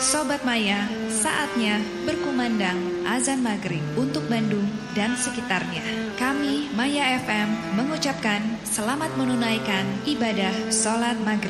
Sobat Maya, saatnya berkumandang azan maghrib untuk Bandung dan sekitarnya. Kami Maya FM mengucapkan selamat menunaikan ibadah sholat maghrib.